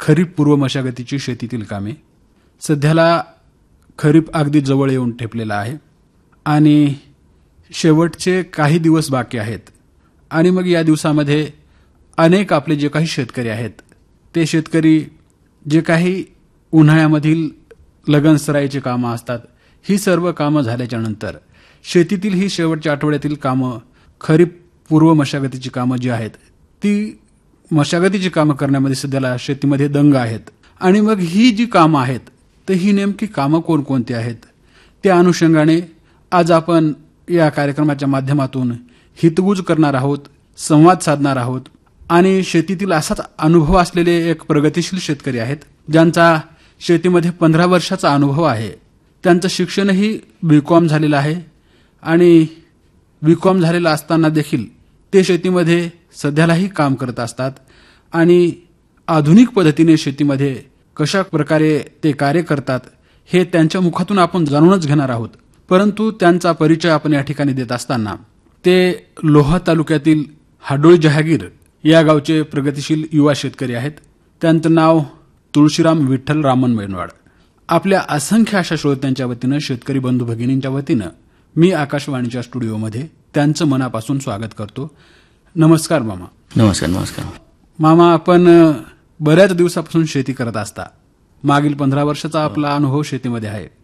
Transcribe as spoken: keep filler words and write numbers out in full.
खरीप पूर्व मशागतीची शेतीतील कामे. सध्याला खरीप अगदी जवळ येऊन ठेपलेला आहे आणि शेवटचे काही दिवस बाकी आहेत आणि मग या दिवसामध्ये अनेक आपले जे काही शेतकरी आहेत ते शेतकरी जे काही उन्हाळ्यामधील लगनसराईची कामं असतात ही सर्व कामं झाल्याच्या नंतर शेतीतील ही शेवटच्या आठवड्यातील कामं, खरीप पूर्व मशागतीची कामं जी आहेत ती मशागतीची कामं करण्यामध्ये सध्याला शेतीमध्ये दंग आहेत. आणि मग ही जी कामं आहेत तर ही नेमकी कामं कोणकोणती आहेत त्या अनुषंगाने आज आपण या कार्यक्रमाच्या माध्यमातून हितगुज करणार आहोत, संवाद साधणार आहोत. आणि शेतीतील असाच अनुभव असलेले एक प्रगतिशील शेतकरी आहेत ज्यांचा शेतीमध्ये पंधरा वर्षाचा अनुभव आहे. त्यांचं शिक्षणही बीकॉम झालेलं आहे आणि बीकॉम झालेलं असताना देखील ते शेतीमध्ये सध्यालाही काम करत असतात आणि आधुनिक पद्धतीने शेतीमध्ये कशा प्रकारे ते कार्य करतात हे त्यांच्या मुखातून आपण जाणूनच घेणार आहोत. परंतु त्यांचा परिचय आपण या ठिकाणी देत असताना ते लोहा तालुक्यातील हाडोळी जहागीर या गावचे प्रगतिशील युवा शेतकरी आहेत. त्यांचं नाव तुळशीराम विठ्ठल रामन मेनवाड. आपल्या असंख्य अशा श्रोत्यांच्या वतीनं, शेतकरी बंधू भगिनींच्या वतीनं मी आकाशवाणीच्या स्टुडिओमध्ये त्यांचं मनापासून स्वागत करतो. नमस्कार मामा. नमस्कार. नमस्कार मामा, आपण बऱ्याच दिवसापासून शेती करत असता. मागील पंधरा वर्षाचा आपला अनुभव शेतीमध्ये आहे.